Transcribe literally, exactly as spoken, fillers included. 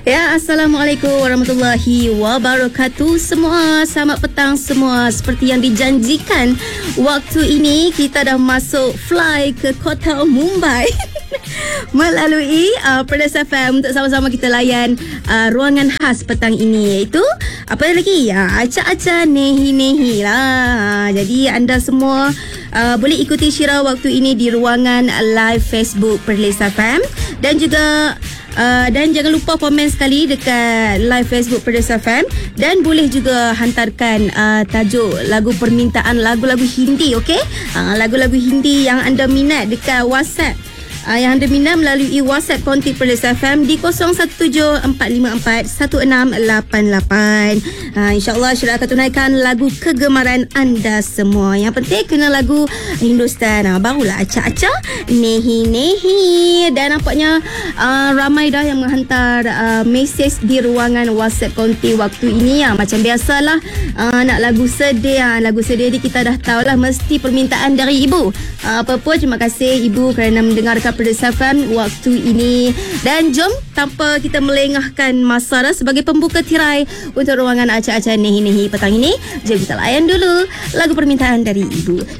Ya, Assalamualaikum warahmatullahi wabarakatuh semua. Selamat petang semua. Seperti yang dijanjikan, waktu ini kita dah masuk fly ke kota Mumbai melalui uh, Perlis F M untuk sama-sama kita layan uh, ruangan khas petang ini, iaitu apa lagi? Ya, acak-acak nehi-nehi lah. Jadi anda semua uh, boleh ikuti Syirah waktu ini di ruangan live Facebook Perlis F M, dan juga Uh, dan jangan lupa komen sekali dekat live Facebook Perlis F M, dan boleh juga hantarkan uh, tajuk lagu permintaan lagu-lagu Hindi, okey? Uh, lagu-lagu Hindi yang anda minat dekat WhatsApp. Uh, yang anda minat melalui WhatsApp konti Perlis F M di kosong satu tujuh empat lima empat satu enam lapan lapan. Uh, InsyaAllah Syirah akan tunaikan lagu kegemaran anda semua. Yang penting kena lagu Hindustan. Uh, barulah acak-acak nehi-nehi. Dan nampaknya uh, ramai dah yang menghantar uh, mesej di ruangan WhatsApp konti waktu ini. Uh, macam biasalah, uh, nak lagu sedih. Uh, lagu sedih ni kita dah tahulah mesti permintaan dari ibu. Uh, apa-apa, terima kasih ibu kerana mendengarkan Perlis F M waktu ini. Dan jom, tanpa kita melengahkan masa dah, sebagai pembuka tirai untuk ruangan acak-acak nehi-nehi petang ini, jom kita layan dulu lagu permintaan dari ibu.